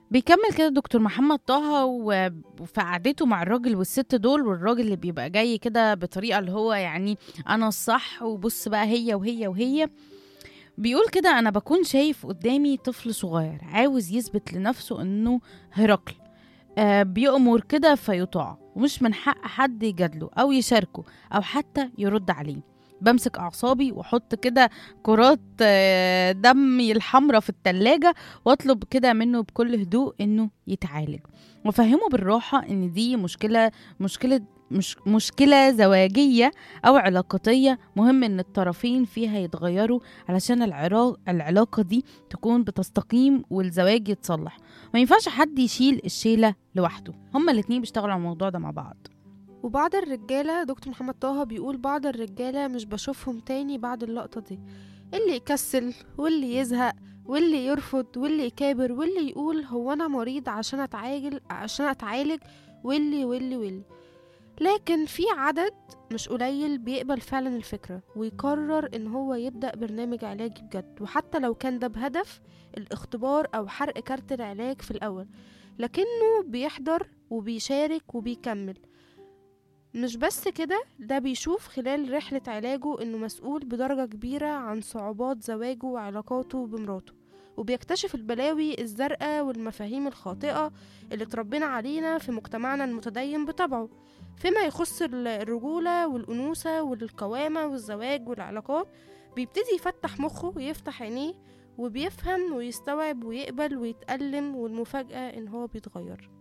بيكمل كده دكتور محمد طه وفي قعدته مع الراجل والست دول، والراجل اللي بيبقى جاي كده بطريقة اللي هو يعني أنا الصح، وبص بقى هي وهي وهي. بيقول كده: أنا بكون شايف قدامي طفل صغير عاوز يثبت لنفسه إنه هرقل، بيأمر كده فيطاع، ومش من حق حد يجادله أو يشاركه أو حتى يرد عليه. بمسك أعصابي وأحط كده كرات دمي الحمرة في التلاجة، وأطلب كده منه بكل هدوء إنه يتعالج، وأفهمه بالراحة إن دي مش مشكلة زواجية أو علاقاتية، مهم إن الطرفين فيها يتغيروا علشان العلاقة دي تكون بتستقيم والزواج يتصلح. ما ينفعش حد يشيل الشيلة لوحده، هما الاتنين بيشتغلوا على الموضوع ده مع بعض. وبعض الرجالة، دكتور محمد طه بيقول بعض الرجالة مش بشوفهم تاني بعد اللقطة دي، اللي يكسل واللي يزهق واللي يرفض واللي يكابر واللي يقول هو أنا مريض عشان أتعالج واللي. لكن في عدد مش قليل بيقبل فعلا الفكرة ويقرر ان هو يبدأ برنامج علاجي بجد، وحتى لو كان ده بهدف الاختبار او حرق كارت العلاج في الاول، لكنه بيحضر وبيشارك وبيكمل. مش بس كده، ده بيشوف خلال رحلة علاجه انه مسؤول بدرجة كبيرة عن صعوبات زواجه وعلاقاته بمراته، وبيكتشف البلاوي الزرقاء والمفاهيم الخاطئة اللي اتربينا علينا في مجتمعنا المتدين بطبعه فيما يخص الرجولة والأنوثة والقوامة والزواج والعلاقات. بيبتدي يفتح مخه ويفتح عينيه وبيفهم ويستوعب ويقبل ويتألم، والمفاجأة ان هو بيتغير.